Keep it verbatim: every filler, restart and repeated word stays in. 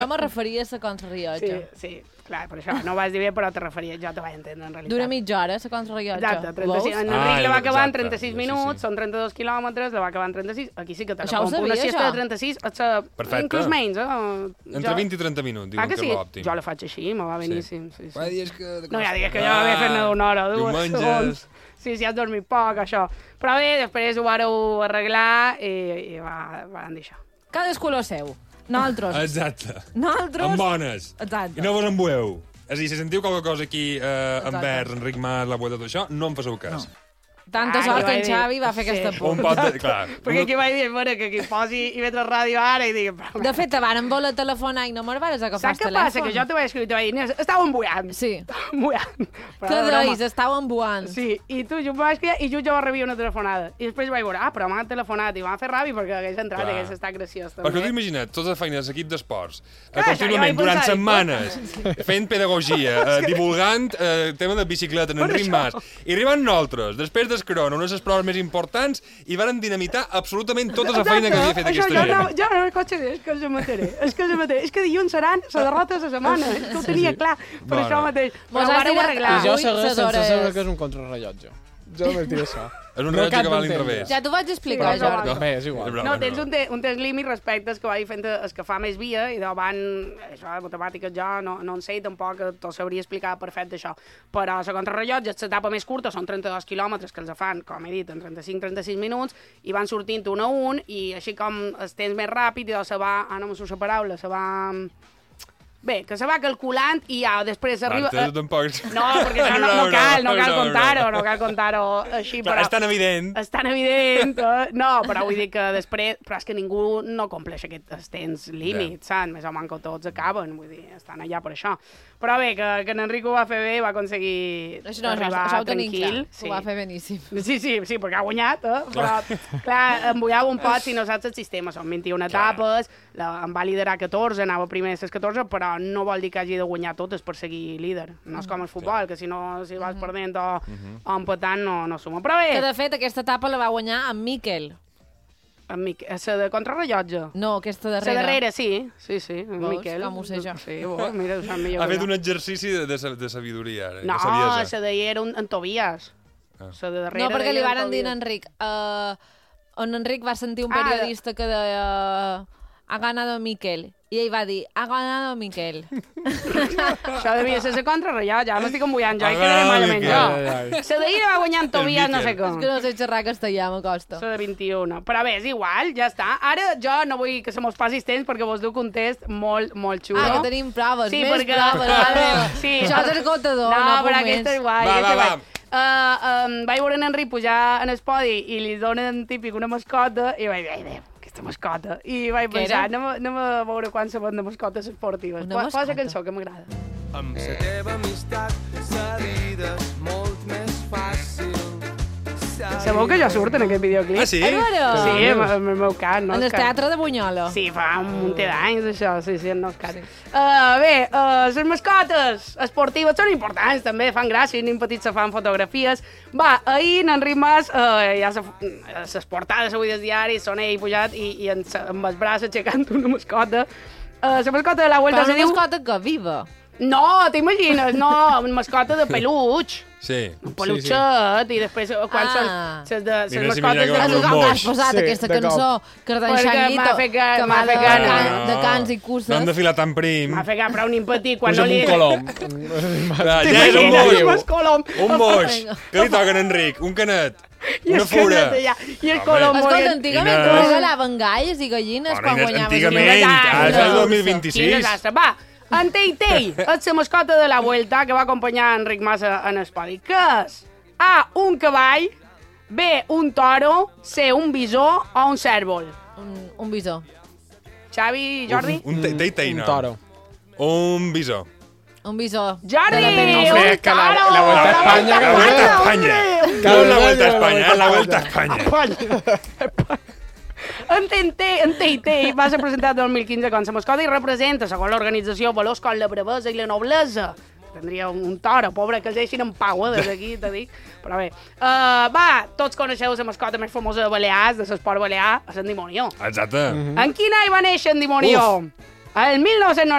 Jo me referia a la contrarrellotge. Sí, sí, clar, per això. No ho vas dir bé, però te referia, jo te vaig entendre, en realitat. Dura mitja hora, la contrarrellotge. Exacte, trenta-sis. En Ah, Enric la va acabar en exacte. trenta-sis minuts, sí, sí. Són trenta-dos quilòmetres, la va acabar en trenta-sis. Aquí sí que te Això ho sabia, una siesta això. de trenta-sis, et sa... Perfecte. inclús menys, eh? Entre Jo- vint i trenta minuts, Ah, diuen que que sí? és l'òptim. Jo la faig així, me va beníssim. Sí, sí. Va dir és que... No, ja digues que jo l'havia fet d'una hora, dues Diumenges. segons. Sí, si has dormit poc, això. Però bé, després ho vareu arreglar i, i va, van dir això. Cadascú lo seu. Nosaltres. Exacte. Nosaltres... Amb bones. Exacte. I no vos en voleu. És a dir, si sentiu qualque cosa aquí eh, Exacte. envers Enric Mas, la vuelta, tot això, no en faceu cas. Tanta Ah, sort que que en vaig dir- Xavi va fer sí. aquesta por. Un pot de... Clar. Perquè aquí vaig dir, bueno, que aquí posi i veig la ràdio ara i dic... Però, De fet, te van voler telefonar i no me'n vas agafar el saps què telèfon. passa? Que jo te vaig escriure i te vaig dir, estàveu embullant. Sí. Estàveu embullant. Però Què de broma. deis? Estàu embuant. Sí, i tu jo em vaig cridar i jo ja rebia una telefonada. I després vaig veure, ah, però m'han telefonat i m'ha fet ràbia perquè hagués entrat Clar. i hagués estat graciós també. Perquè t'ho imagina't, tota la feina de l'equip d'esports, eh, Clar, això ja contínuament, vaig durant pensar, setmanes, fent pedagogia, eh, divulgant eh, tema de bicicleta en Per Enric això. Mas, i arribant nosaltres, després d'escrona, una de les proves més importants, i varen dinamitar absolutament tota la feina que havia fet Això aquesta jo gent. anava, jo anava al cotxe i deia, és que els mataré, és que els mataré, és que dilluns seran la derrota de la setmana, és que ho tenia clar, per Bueno. això mateix. Però Mos ho has vàreu tirat- arreglar. Ah, I jo ui, segueix ses sense hores. saber que és un contrarrellotge. Jo només diré això. És un No rellotge cap que va a d'entendre. l'inrevés. Ja t'ho vaig explicar, Sí, però Jordi. no. Bé, és igual. És broma. No, tens un, te, un temps límit respecte al que vaig fent el que fa més via i davant, això de matemàtiques jo no, no en sé, tampoc t'ho sabria explicar perfecte això. Però la contrarrellotge, l'etapa més curta, són trenta-dos quilòmetres que els fan, com he dit, en trenta-cinc trenta-sis minuts, i van sortint un a un, i així com el temps més ràpid, i se va, ah, no me surt la paraula, se va... Bé, que se va calculant i ja després arriba... Marta, tampoc... No, perquè això no, no cal, no cal contar-ho, no cal contar-ho així, Clar, però... és tan evident. És tan evident. Eh? No, però vull dir que després... Però és que ningú no compleix aquest temps límit, saps? Més o menys que tots acaben, vull dir, estan allà per això. Però bé, que, que en Enrico ho va fer bé, va aconseguir Això, no, arribar això ho tenim tranquil. clar. Ho va fer beníssim. Sí, sí, sí, perquè ha guanyat, eh? Però, clar, embullava un pot si no saps el sistema. Són vint-i-una etapes, la, em va liderar catorze, anava primer a les catorze, però no vol dir que hagi de guanyar totes per seguir líder. No és com el futbol, que si no si vas perdent o, o empatant no, no suma. Però Que, bé, de fet, aquesta etapa la va guanyar en Miquel. en Miquel, la de contrarrellotge. No, aquesta La darrera. darrera, sí, sí, sí, en Veus Miquel. com ho sé jo? Sí, bo, mira, ho sap millor Ha que fet jo. un exercici de, de, sa- de sabidoria, ara, No, de saviesa. la d'ahir era un, en Tobias. Ah. La de darrere No, perquè li deia en varen dir a Tobias. Enric... Uh, on Enric va sentir un Ah, periodista que deia... Ha ganado Miquel. I ell va dir, ha ganado Miquel. Això devia ser la contrarrellotge, ja m'estic embullant jo, Ha i quedaré ganado malament Miquel. jo. Ai, ai. La d'ahir va guanyar en Tobias, no sé Miquel. com. És que no sé xerrar castellà, m'acosta. La de vint-i-una. Però bé, és igual, ja està. Ara jo no vull que se mos passi temps perquè vos duc un test molt, molt xulo. Ah, que tenim proves, Sí, més perquè- proves. Vale. Sí. Això és escoltador, No, no, però puc aquesta més. és guai. Va, aquesta va, és va. guai. Uh, um, vaig veure en Enric pujar en el podi i li donen típic una mascota i vaig dir, ai, Déu, aquesta mascota. I vaig Què pensar, era? anem, a- anem a veure quan saben de mascotes esportives. Una Posa mascota? cançó, que m'agrada. Amb la teva amistat la vida és molt més fàcil. Sabeu que jo surt en aquest videoclip? Ah, sí? És vera? Sí, amb amb el meu cant. No? En el És que- teatre de Bunyola. Sí, fa un munt d'anys, això, sí, sí, no és cat. Sí. Uh, bé, uh, les mascotes esportives són importants, també, fan gràcia, nen petits se fan fotografies. Va, ahir en Enric Mas, uh, ja les portades avui dels diaris són ell pujat i, i en, amb els braços aixecant una mascota. Uh, la mascota de la Vuelta Però se una diu... mascota que viva. No, t'imagines, no, una mascota de peluig. Sí. Un pelutxet, i després uh, quan Ah. són les, de, les Mira, si mascotes mira que va de... amb Com moix. t'has posat Sí, aquesta de cop. cançó que d'en Perquè Xanguito, m'ha fet ga- que m'ha va de, fet gana. can, de cants i No curses. han de filar tan prim. M'ha fet prou nin petit quan Posa'm no li... un colom. Ah, ja és un T'imagines, moix. el colom. Un moix. Vinga. Què li toquen, Enric? Un canet? I Una el fura? canet allà, I el Home. colom. Escolta, molt- antigament Quina- no regalaven galles i gallines Bueno, quan i guanyaves. antigament, el desastre. ara és el dos mil Quin vint-i-sis. desastre. Va, en Teitei, és la mascota de la Vuelta que va acompanyar Enric Mas en el podi. Què és? A, un cavall, B, un toro, C, un bisó o un cèrvol. Un, un bisó. Xavi, Jordi? Un, un te- teitei, Un no. toro. Un bisó. Un bisó. Jordi, De la penya. un Hombre, que la- toro! la Vuelta a España, que La Vuelta a España. Que No la la Vuelta a la España, Vuelta es la a Vuelta a España. España. En Teitei, en Teitei va ser presentat el dos mil quinze com la mascota i representa, segons l'organització, valors com la bravesa i la noblesa. Tindria un, un toro, pobre, que els deixin en pau, eh, des d'aquí, te dic. Però bé, uh, va, tots coneixeu la mascota més famosa de Balears, de l'esport balear, a Sant Dimonió. Exacte. En quin any va néixer en Dimonió? El mil nou-cents